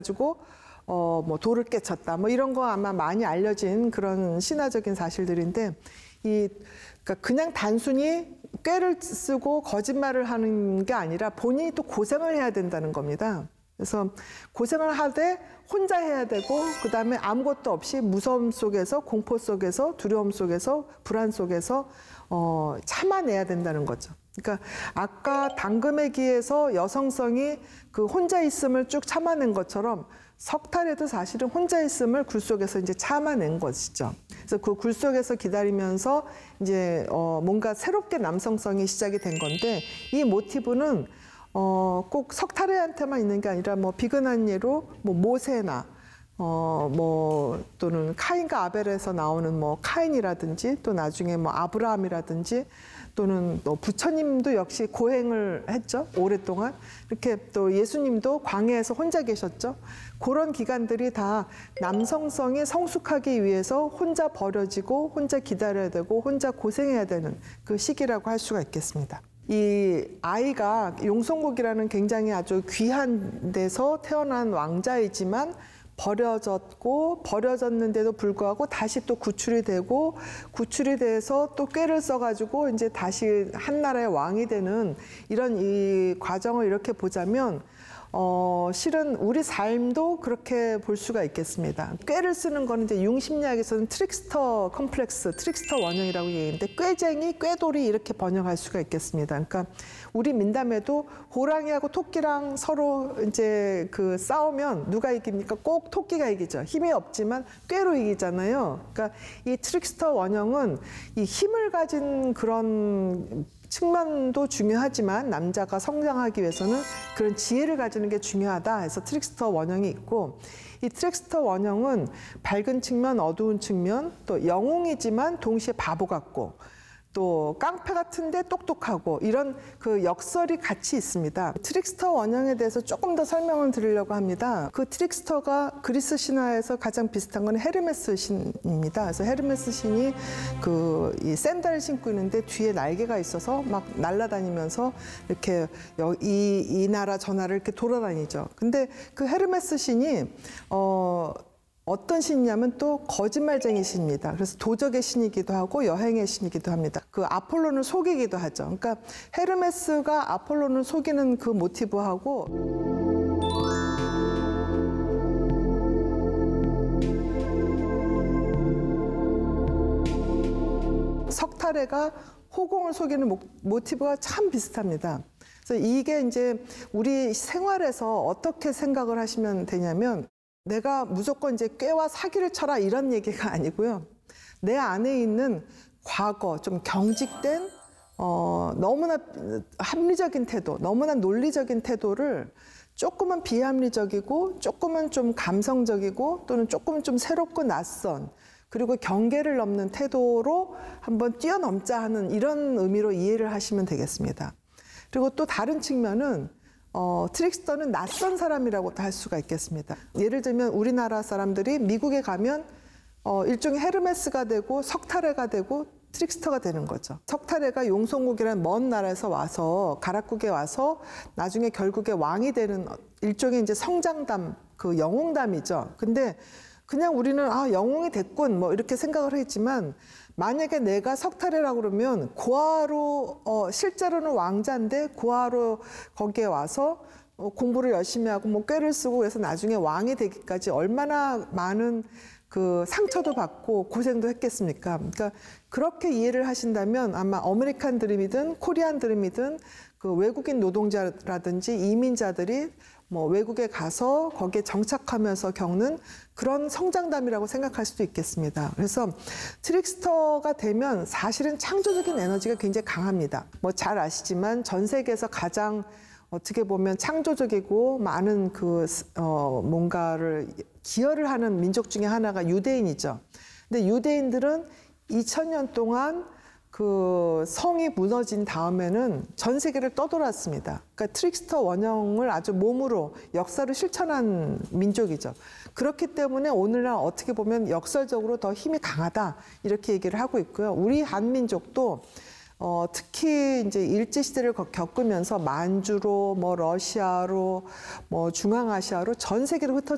가지고 뭐 돌을 깨쳤다. 뭐 이런 거 아마 많이 알려진 그런 신화적인 사실들인데 그러니까 그냥 단순히 꾀를 쓰고 거짓말을 하는 게 아니라 본인이 또 고생을 해야 된다는 겁니다. 그래서 고생을 하되 혼자 해야 되고 그다음에 아무것도 없이 무서움 속에서 공포 속에서 두려움 속에서 불안 속에서 참아내야 된다는 거죠. 그러니까 아까 당금의 기에서 여성성이 그 혼자 있음을 쭉 참아낸 것처럼 석탈에도 사실은 혼자 있음을 굴 속에서 이제 참아낸 것이죠. 그래서 그 굴 속에서 기다리면서 이제 뭔가 새롭게 남성성이 시작이 된 건데 이 모티브는 꼭 석탈에한테만 있는 게 아니라 뭐 비근한 예로 뭐 모세나 뭐 또는 카인과 아벨에서 나오는 뭐 카인이라든지 또 나중에 뭐 아브라함이라든지 또는 또 부처님도 역시 고행을 했죠. 오랫동안. 이렇게 또 예수님도 광야에서 혼자 계셨죠. 그런 기간들이 다 남성성이 성숙하기 위해서 혼자 버려지고 혼자 기다려야 되고 혼자 고생해야 되는 그 시기라고 할 수가 있겠습니다. 이 아이가 용성국이라는 굉장히 아주 귀한 데서 태어난 왕자이지만 버려졌는데도 불구하고 다시 또 구출이 돼서 또 꾀를 써가지고 이제 다시 한 나라의 왕이 되는 이런 이 과정을 이렇게 보자면 실은 우리 삶도 그렇게 볼 수가 있겠습니다. 꾀를 쓰는 거는 이제 융심리학에서는 트릭스터 컴플렉스, 트릭스터 원형이라고 얘기하는데 꾀쟁이, 꾀돌이 이렇게 번역할 수가 있겠습니다. 그러니까 우리 민담에도 호랑이하고 토끼랑 서로 이제 그 싸우면 누가 이깁니까? 꼭 토끼가 이기죠. 힘이 없지만 꾀로 이기잖아요. 그러니까 이 트릭스터 원형은 이 힘을 가진 그런 측면도 중요하지만 남자가 성장하기 위해서는 그런 지혜를 가지는 게 중요하다 해서 트릭스터 원형이 있고 이 트릭스터 원형은 밝은 측면, 어두운 측면, 또 영웅이지만 동시에 바보 같고 또 깡패 같은데 똑똑하고 이런 그 역설이 같이 있습니다. 트릭스터 원형에 대해서 조금 더 설명을 드리려고 합니다. 그 트릭스터가 그리스 신화에서 가장 비슷한 건 헤르메스 신입니다. 그래서 헤르메스 신이 이 샌들을 신고 있는데 뒤에 날개가 있어서 막 날아다니면서 이렇게 이 나라 저 나라를 이렇게 돌아다니죠. 근데 그 헤르메스 신이 어떤 신이냐면 또 거짓말쟁이 신입니다. 그래서 도적의 신이기도 하고 여행의 신이기도 합니다. 그 아폴론을 속이기도 하죠. 그러니까 헤르메스가 아폴론을 속이는 그 모티브하고 석탈해가 호공을 속이는 모티브가 참 비슷합니다. 그래서 이게 이제 우리 생활에서 어떻게 생각을 하시면 되냐면 내가 무조건 이제 꾀와 사기를 쳐라 이런 얘기가 아니고요. 내 안에 있는 과거 좀 경직된 너무나 합리적인 태도, 너무나 논리적인 태도를 조금은 비합리적이고 조금은 좀 감성적이고 또는 조금은 좀 새롭고 낯선 그리고 경계를 넘는 태도로 한번 뛰어넘자 하는 이런 의미로 이해를 하시면 되겠습니다. 그리고 또 다른 측면은 트릭스터는 낯선 사람이라고도 할 수가 있겠습니다. 예를 들면 우리나라 사람들이 미국에 가면 일종의 헤르메스가 되고 석탈해가 되고 트릭스터가 되는 거죠. 석탈해가 용성국이라는 먼 나라에서 와서 가락국에 와서 나중에 결국에 왕이 되는 일종의 이제 성장담, 그 영웅담이죠. 근데 그냥 우리는 영웅이 됐군 뭐 이렇게 생각을 했지만 만약에 내가 석탈해라고 그러면 고아로 실제로는 왕자인데 고아로 거기에 와서 공부를 열심히 하고 뭐 꾀를 쓰고 그래서 나중에 왕이 되기까지 얼마나 많은 그 상처도 받고 고생도 했겠습니까? 그러니까 그렇게 이해를 하신다면 아마 아메리칸 드림이든 코리안 드림이든 그 외국인 노동자라든지 이민자들이 뭐 외국에 가서 거기에 정착하면서 겪는 그런 성장담이라고 생각할 수도 있겠습니다. 그래서 트릭스터가 되면 사실은 창조적인 에너지가 굉장히 강합니다. 뭐 잘 아시지만 전 세계에서 가장 어떻게 보면 창조적이고 많은 뭔가를 기여를 하는 민족 중에 하나가 유대인이죠. 근데 유대인들은 2000년 동안 그 성이 무너진 다음에는 전 세계를 떠돌았습니다. 그러니까 트릭스터 원형을 아주 몸으로 역사를 실천한 민족이죠. 그렇기 때문에 오늘날 어떻게 보면 역설적으로 더 힘이 강하다 이렇게 얘기를 하고 있고요. 우리 한민족도 특히 이제 일제시대를 겪으면서 만주로, 뭐 러시아로, 뭐 중앙아시아로 전 세계로